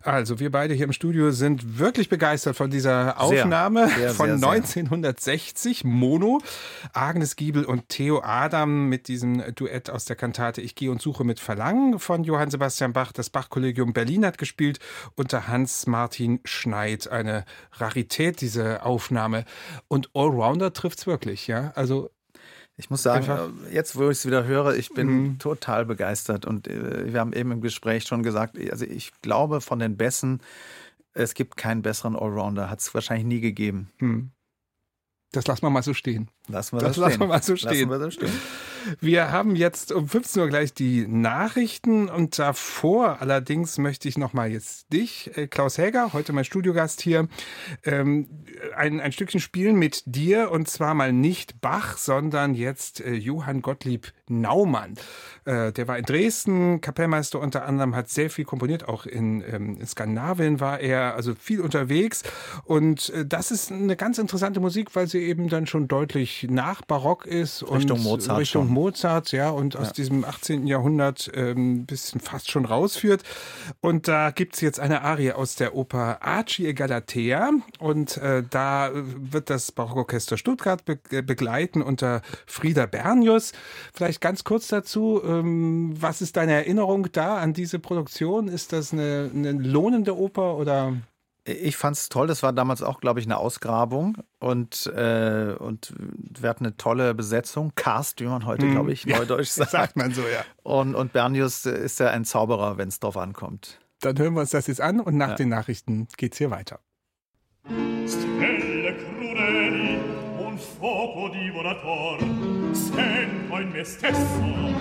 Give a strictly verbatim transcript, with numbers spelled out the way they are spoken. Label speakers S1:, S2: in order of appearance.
S1: Also wir beide hier im Studio sind wirklich begeistert von dieser Aufnahme
S2: sehr, sehr,
S1: von
S2: sehr,
S1: neunzehnhundertsechzig, Mono. Agnes Giebel und Theo Adam mit diesem Duett aus der Kantate Ich gehe und suche mit Verlangen von Johann Sebastian Bach. Das Bach-Kollegium Berlin hat gespielt unter Hans-Martin Schneid. Eine Rarität, diese Aufnahme. Und Allrounder trifft's wirklich, ja? Also
S2: ich muss sagen,
S1: einfach,
S2: jetzt wo ich es wieder höre, ich bin
S1: mhm.
S2: total begeistert. Und äh, wir haben eben im Gespräch schon gesagt, also ich glaube von den Besten, es gibt keinen besseren Allrounder. Hat es wahrscheinlich nie gegeben.
S1: Mhm. Das lassen wir mal so stehen.
S2: Lassen wir
S1: das
S2: das
S1: lassen
S2: stehen.
S1: wir mal so stehen.
S2: Lassen wir so stehen.
S1: Wir haben jetzt um fünfzehn Uhr gleich die Nachrichten und davor allerdings möchte ich nochmal jetzt dich, Klaus Häger, heute mein Studiogast hier, ähm, ein, ein Stückchen spielen mit dir und zwar mal nicht Bach, sondern jetzt äh, Johann Gottlieb Naumann. Äh, der war in Dresden, Kapellmeister unter anderem, hat sehr viel komponiert, auch in, ähm, in Skandinavien war er also viel unterwegs und äh, das ist eine ganz interessante Musik, weil sie eben dann schon deutlich nach Barock ist.
S2: Richtung
S1: und
S2: Mozart
S1: Richtung
S2: schon.
S1: Mozart, ja, und aus
S2: ja.
S1: diesem achtzehnten Jahrhundert ein ähm, bisschen fast schon rausführt. Und da gibt's jetzt eine Arie aus der Oper Arci e Galatea und äh, da wird das Barockorchester Stuttgart be- begleiten unter Frieder Bernius. Vielleicht ganz kurz dazu, ähm, was ist deine Erinnerung da an diese Produktion? Ist das eine, eine lohnende Oper oder...
S2: Ich fand es toll, das war damals auch, glaube ich, eine Ausgrabung und, äh, und wir hatten eine tolle Besetzung, Cast, wie man heute,
S1: hm.
S2: glaube ich, neudeutsch sagt.
S1: sagt man so, ja.
S2: Und, und Bernius ist ja ein Zauberer, wenn es drauf ankommt.
S1: Dann hören wir uns das jetzt an und nach
S2: ja.
S1: den Nachrichten geht's hier weiter.
S3: Stelle crudeli, un fuoco divorator, sento in me stesso